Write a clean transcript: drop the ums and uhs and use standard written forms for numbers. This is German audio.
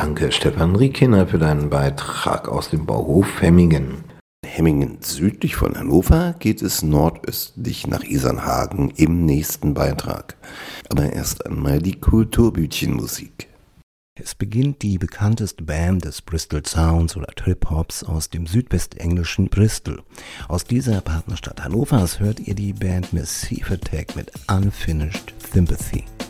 Danke, Stefan Riekener, für deinen Beitrag aus dem Bauhof Hemmingen. Hemmingen südlich von Hannover geht es nordöstlich nach Isernhagen im nächsten Beitrag. Aber erst einmal die Kulturbütchenmusik. Es beginnt die bekannteste Band des Bristol Sounds oder Trip-Hops aus dem südwestenglischen Bristol. Aus dieser Partnerstadt Hannovers hört ihr die Band Massive Attack mit Unfinished Sympathy.